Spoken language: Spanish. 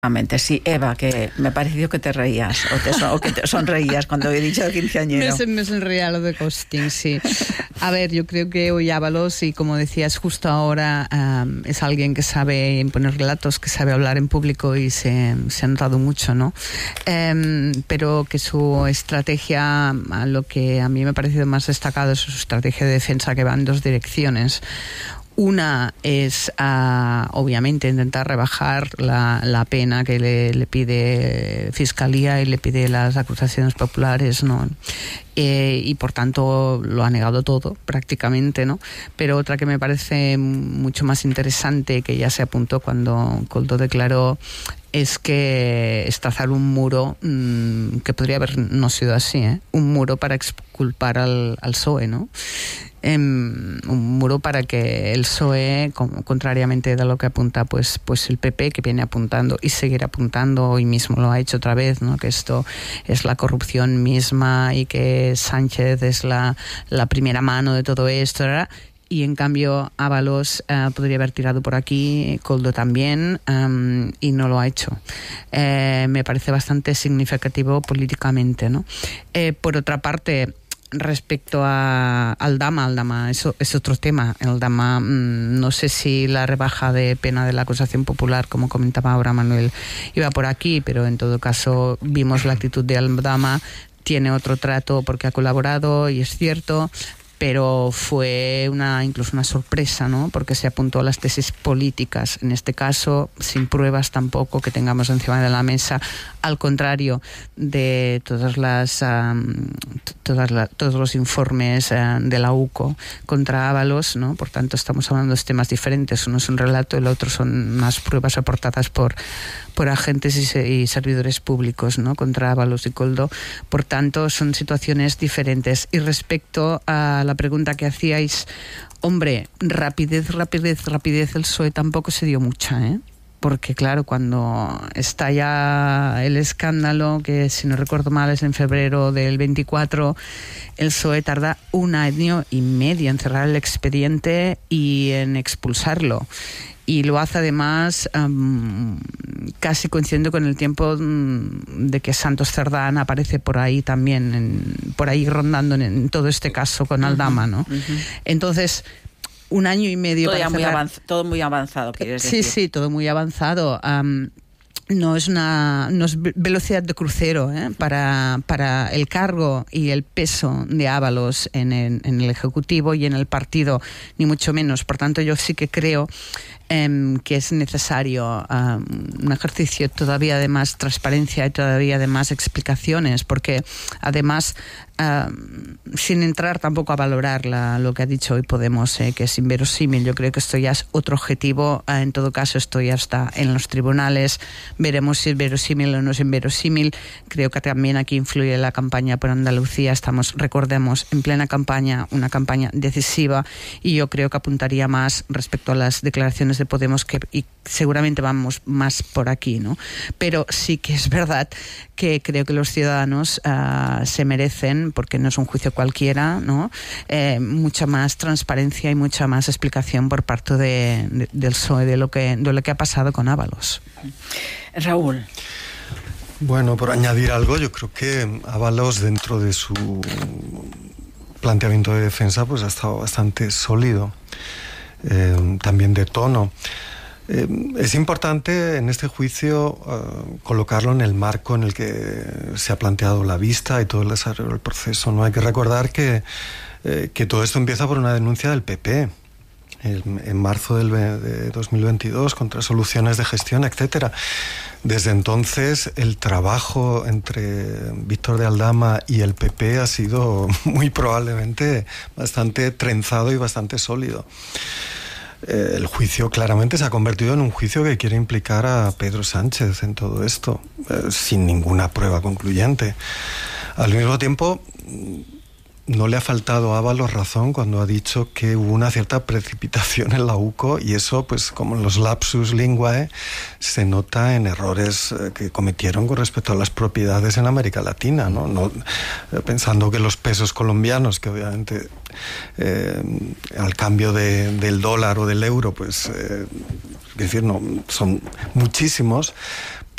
Sí, Eva, que me pareció que te reías o que te sonreías cuando he dicho quinceañero. Me sonreía lo de Costin, sí. A ver, yo creo que hoy Ábalos, y como decías justo ahora, es alguien que sabe imponer relatos, que sabe hablar en público y se ha notado mucho, ¿no? Pero que su estrategia, lo que a mí me ha parecido más destacado es su estrategia de defensa, que va en dos direcciones. Una es, obviamente, intentar rebajar la pena que le pide Fiscalía y le pide las acusaciones populares, ¿no? Y por tanto lo ha negado todo prácticamente, ¿no? Pero otra que me parece mucho más interesante, que ya se apuntó cuando Koldo declaró, es que es trazar un muro que podría haber no sido así, un muro para exculpar al PSOE, ¿no? Un muro para que el PSOE, contrariamente a lo que apunta pues el PP, que viene apuntando y seguirá apuntando, hoy mismo lo ha hecho otra vez, ¿no? Que esto es la corrupción misma y que Sánchez es la primera mano de todo esto, ¿verdad? Y en cambio Ábalos podría haber tirado por aquí, Koldo también, y no lo ha hecho. Me parece bastante significativo políticamente, ¿no? Por otra parte, respecto a Aldama, eso es otro tema. Aldama, no sé si la rebaja de pena de la acusación popular, como comentaba ahora Manuel, iba por aquí, pero en todo caso vimos la actitud de Aldama. Tiene otro trato porque ha colaborado, y es cierto, pero fue incluso una sorpresa, ¿no? Porque se apuntó a las tesis políticas, en este caso sin pruebas tampoco que tengamos encima de la mesa, al contrario de todos los informes de la UCO contra Ábalos, ¿no? Por tanto, estamos hablando de temas diferentes. Uno es un relato, el otro son unas pruebas aportadas por agentes y servidores públicos, ¿no? Contra Ábalos y Koldo. Por tanto, son situaciones diferentes. Y respecto a la pregunta que hacíais, hombre, rapidez, el PSOE tampoco se dio mucha, porque claro, cuando estalla el escándalo, que si no recuerdo mal es en febrero del 24, el PSOE tarda 1 año y medio en cerrar el expediente y en expulsarlo. Y lo hace además casi coincidiendo con el tiempo de que Santos Cerdán aparece por ahí también, por ahí rondando en todo este caso con Aldama, ¿no? Entonces, 1 año y medio todo muy avanzado, quieres decir. Sí, todo muy avanzado. No es velocidad de crucero para el cargo y el peso de Ábalos en el Ejecutivo y en el partido, ni mucho menos. Por tanto, yo sí que creo que es necesario un ejercicio todavía de más transparencia y todavía de más explicaciones, porque además, sin entrar tampoco a valorar lo que ha dicho hoy Podemos, que es inverosímil, yo creo que esto ya es otro objetivo. En todo caso, esto ya está en los tribunales, veremos si es verosímil o no es inverosímil. Creo que también aquí influye la campaña por Andalucía. Estamos, recordemos, en plena campaña, una campaña decisiva, y yo creo que apuntaría más respecto a las declaraciones de Podemos, y seguramente vamos más por aquí, ¿no? Pero sí que es verdad que creo que los ciudadanos se merecen, porque no es un juicio cualquiera, ¿no? Mucha más transparencia y mucha más explicación por parte del PSOE de lo que ha pasado con Ábalos. Raúl. Bueno, por añadir algo, yo creo que Ábalos, dentro de su planteamiento de defensa, pues ha estado bastante sólido, también de tono. Es importante en este juicio colocarlo en el marco en el que se ha planteado la vista y todo el desarrollo del proceso. No hay que recordar que todo esto empieza por una denuncia del PP en marzo de 2022 contra soluciones de gestión, etcétera. Desde entonces el trabajo entre Víctor de Aldama y el PP ha sido muy probablemente bastante trenzado y bastante sólido. El juicio claramente se ha convertido en un juicio que quiere implicar a Pedro Sánchez en todo esto, sin ninguna prueba concluyente. Al mismo tiempo, no le ha faltado a Ábalos razón cuando ha dicho que hubo una cierta precipitación en la UCO, y eso, pues como en los lapsus linguae, se nota en errores que cometieron con respecto a las propiedades en América Latina, ¿no? Pensando que los pesos colombianos, que obviamente al cambio del dólar o del euro, pues es decir, no son muchísimos,